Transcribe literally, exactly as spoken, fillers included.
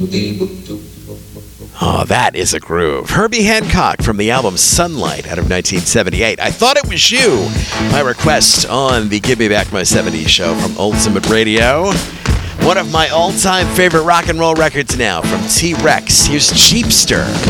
Oh, that is a groove. Herbie Hancock from the album Sunlight out of nineteen seventy-eight. I Thought It Was You, my request on the Give Me Back My seventies show from Ultimate Radio. One of my all-time favorite rock and roll records now from T-Rex. Here's Cheapster.